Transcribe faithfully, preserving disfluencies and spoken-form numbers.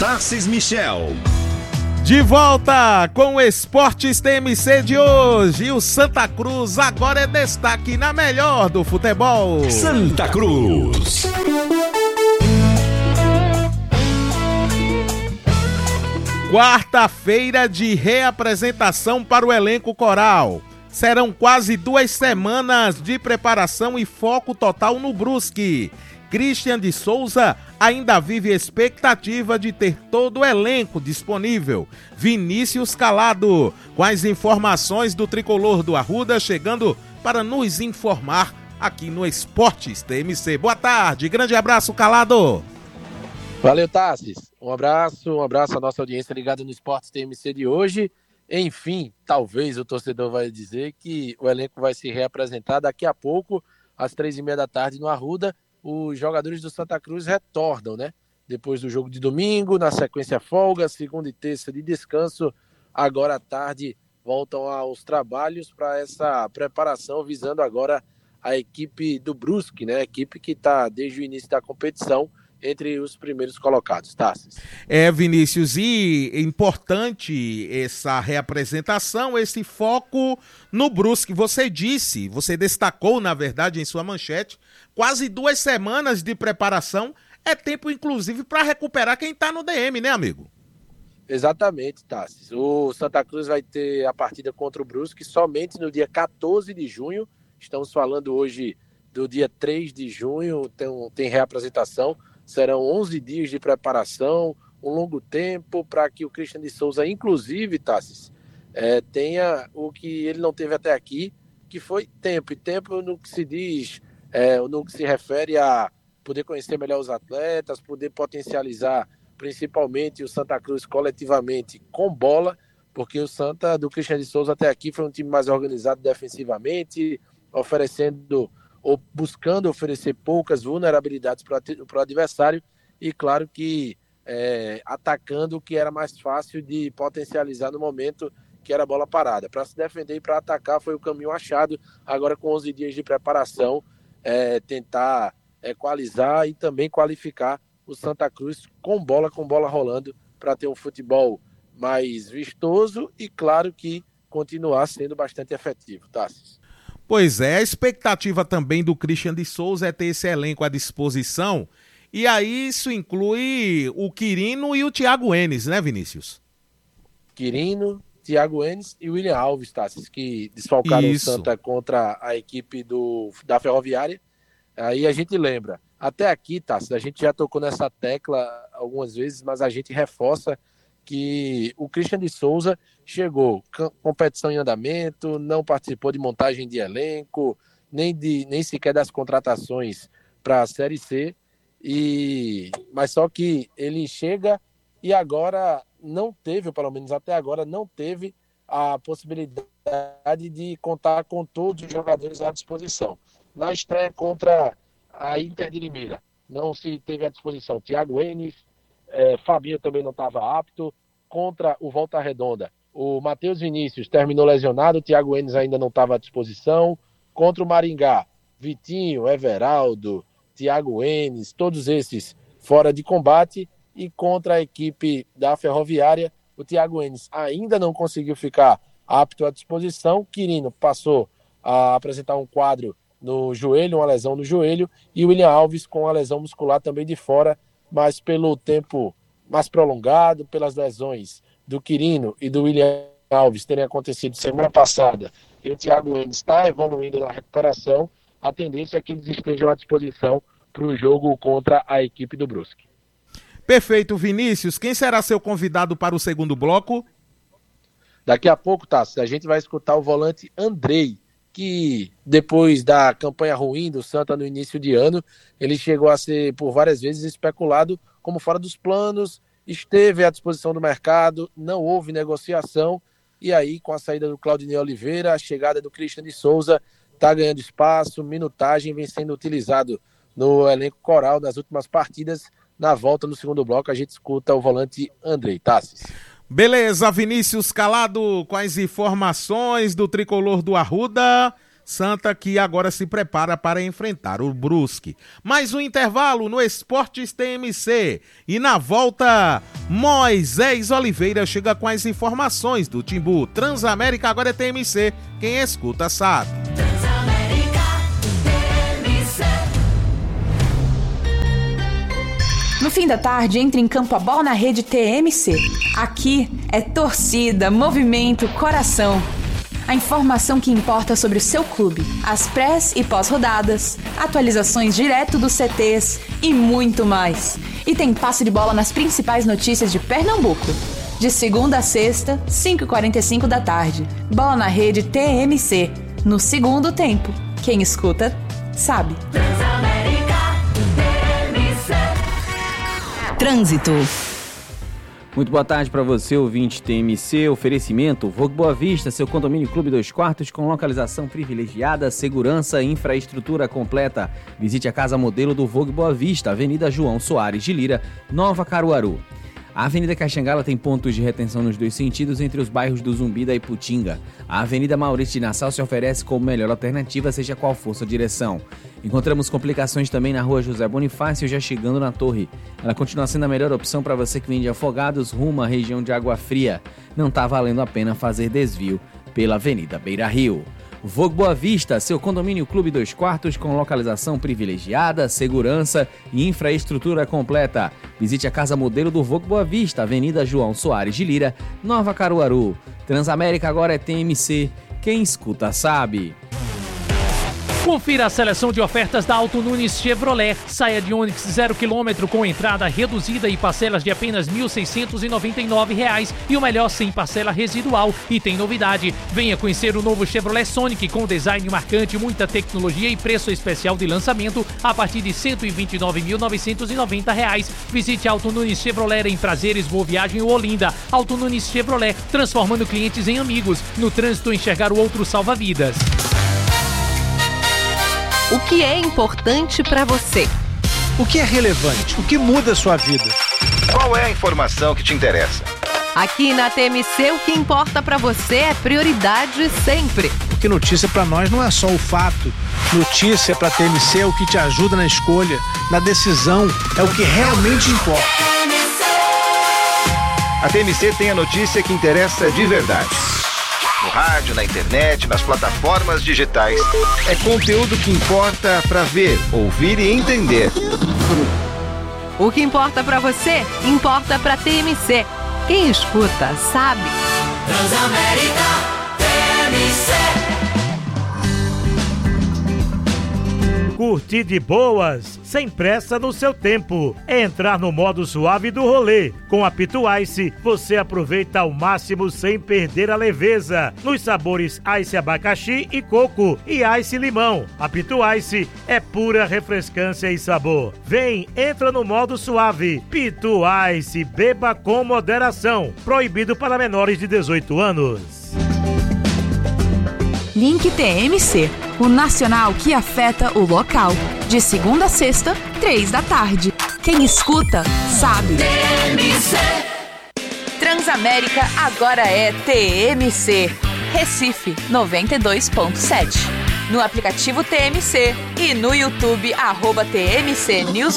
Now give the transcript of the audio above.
Tarcis Michel. De volta com o Esportes T M C de hoje. O Santa Cruz agora é destaque na melhor do futebol. Santa Cruz. Quarta-feira de reapresentação para o elenco coral. Serão quase duas semanas de preparação e foco total no Brusque. Christian de Souza ainda vive expectativa de ter todo o elenco disponível. Vinícius Calado, com as informações do tricolor do Arruda, chegando para nos informar aqui no Esportes T M C. Boa tarde, grande abraço, Calado. Valeu, Tarcis. Um abraço, um abraço à nossa audiência ligada no Esportes T M C de hoje. Enfim, talvez o torcedor vai dizer que o elenco vai se reapresentar daqui a pouco, às três e meia da tarde no Arruda. Os jogadores do Santa Cruz retornam, né? Depois do jogo de domingo, na sequência folga, segunda e terça de descanso. Agora à tarde voltam aos trabalhos para essa preparação, visando agora a equipe do Brusque, né? A equipe que está desde o início da competição entre os primeiros colocados, Tarcis. É, Vinícius, e importante essa reapresentação, esse foco no Brusque. Você disse, você destacou, na verdade, em sua manchete, quase duas semanas de preparação. É tempo, inclusive, para recuperar quem está no D M, né, amigo? Exatamente, Tarcis. O Santa Cruz vai ter a partida contra o Brusque somente no dia quatorze de junho. Estamos falando hoje do dia três de junho, tem, tem reapresentação. Serão onze dias de preparação, um longo tempo para que o Christian de Souza, inclusive, Tarcis, é, tenha o que ele não teve até aqui, que foi tempo. E tempo no que se diz, é, no que se refere a poder conhecer melhor os atletas, poder potencializar principalmente o Santa Cruz coletivamente com bola, porque o Santa do Christian de Souza até aqui foi um time mais organizado defensivamente, oferecendo ou buscando oferecer poucas vulnerabilidades para o adversário e, claro, que é, atacando o que era mais fácil de potencializar no momento, que era a bola parada. Para se defender e para atacar foi o caminho achado. Agora, com onze dias de preparação, é, tentar equalizar e também qualificar o Santa Cruz com bola, com bola rolando, para ter um futebol mais vistoso e, claro, que continuar sendo bastante efetivo, Tarcis. Pois é, a expectativa também do Christian de Souza é ter esse elenco à disposição, e aí isso inclui o Quirino e o Thiago Enes, né, Vinícius? Quirino, Thiago Enes e William Alves, Tassis, que desfalcaram isso. O Santa contra a equipe do, da Ferroviária. Aí a gente lembra, até aqui, Tassis, a gente já tocou nessa tecla algumas vezes, mas a gente reforça que o Christian de Souza chegou, competição em andamento, não participou de montagem de elenco, nem, de, nem sequer das contratações para a Série C, e, mas só que ele chega e agora não teve, ou pelo menos até agora, não teve a possibilidade de contar com todos os jogadores à disposição. Na estreia contra a Inter de Limeira, não se teve à disposição Thiago Enes, É, Fabinho também não estava apto. Contra o Volta Redonda, o Matheus Vinícius terminou lesionado, o Thiago Enes ainda não estava à disposição. Contra o Maringá, Vitinho, Everaldo, Thiago Enes, todos esses fora de combate. E contra a equipe da Ferroviária, o Thiago Enes ainda não conseguiu ficar apto à disposição. Quirino passou a apresentar um quadro no joelho, uma lesão no joelho, e o William Alves com a lesão muscular também de fora, mas pelo tempo mais prolongado, pelas lesões do Quirino e do William Alves terem acontecido semana passada, e o Thiago Enes está evoluindo na recuperação, a tendência é que eles estejam à disposição para o jogo contra a equipe do Brusque. Perfeito, Vinícius. Quem será seu convidado para o segundo bloco? Daqui a pouco, Tassi, a gente vai escutar o volante Andrei, que depois da campanha ruim do Santa no início de ano, ele chegou a ser por várias vezes especulado como fora dos planos, esteve à disposição do mercado, não houve negociação, e aí com a saída do Claudinei Oliveira, a chegada do Christian de Souza, está ganhando espaço, minutagem, vem sendo utilizado no elenco coral nas últimas partidas. Na volta no segundo bloco a gente escuta o volante Andrei. Tassis. Beleza, Vinícius Calado com as informações do tricolor do Arruda. Santa que agora se prepara para enfrentar o Brusque. Mais um intervalo no Esportes T M C e na volta Moisés Oliveira chega com as informações do Timbu. Transamérica agora é T M C, quem escuta sabe. Transamérica, T M C. No fim da tarde, entra em campo a bola na rede T M C. Aqui é torcida, movimento, coração. A informação que importa sobre o seu clube, as prés e pós-rodadas, atualizações direto dos C Tês e muito mais. E tem passe de bola nas principais notícias de Pernambuco. De segunda a sexta, cinco e quarenta e cinco da tarde. Bola na rede T M C. No segundo tempo. Quem escuta, sabe. Transamérica, T M C. Trânsito. Muito boa tarde para você, ouvinte T M C. Oferecimento Vogue Boa Vista, seu condomínio clube dois quartos com localização privilegiada, segurança e infraestrutura completa. Visite a casa modelo do Vogue Boa Vista, Avenida João Soares de Lira, Nova Caruaru. A Avenida Caxangala tem pontos de retenção nos dois sentidos entre os bairros do Zumbi e da Iputinga. A Avenida Maurício de Nassau se oferece como melhor alternativa, seja qual for sua direção. Encontramos complicações também na Rua José Bonifácio, já chegando na Torre. Ela continua sendo a melhor opção para você que vem de Afogados rumo à região de Água Fria. Não está valendo a pena fazer desvio pela Avenida Beira Rio. Vogue Boa Vista, seu condomínio clube dois quartos com localização privilegiada, segurança e infraestrutura completa. Visite a casa modelo do Vogue Boa Vista, Avenida João Soares de Lira, Nova Caruaru. Transamérica agora é T M C, quem escuta sabe. Confira a seleção de ofertas da Auto Nunes Chevrolet. Saia de Onix zero quilômetro com entrada reduzida e parcelas de apenas mil seiscentos e noventa e nove reais e o melhor sem parcela residual. E tem novidade, venha conhecer o novo Chevrolet Sonic com design marcante, muita tecnologia e preço especial de lançamento a partir de cento e vinte e nove mil novecentos e noventa reais. Visite a Auto Nunes Chevrolet em Prazeres, Boa Viagem ou Olinda. Auto Nunes Chevrolet, transformando clientes em amigos. No trânsito, enxergar o outro salva vidas. O que é importante para você? O que é relevante? O que muda a sua vida? Qual é a informação que te interessa? Aqui na T M C, o que importa para você é prioridade sempre. Porque notícia para nós não é só o fato. Notícia para T M C é o que te ajuda na escolha, na decisão, é o que realmente importa. A T M C tem a notícia que interessa de verdade. No rádio, na internet, nas plataformas digitais. É conteúdo que importa para ver, ouvir e entender. O que importa para você, importa para T M C. Quem escuta, sabe. Transamérica, T M C. Curtir de boas, sem pressa no seu tempo. É entrar no modo suave do rolê. Com a Pito Ice, você aproveita ao máximo sem perder a leveza. Nos sabores Ice Abacaxi e Coco e Ice Limão. A Pito Ice é pura refrescância e sabor. Vem, entra no modo suave. Pito Ice, beba com moderação. Proibido para menores de dezoito anos. Link T M C, o nacional que afeta o local. De segunda a sexta, três da tarde. Quem escuta, sabe. T M C. Transamérica agora é T M C. Recife, noventa e dois ponto sete. No aplicativo T M C e no YouTube, arroba T M C News.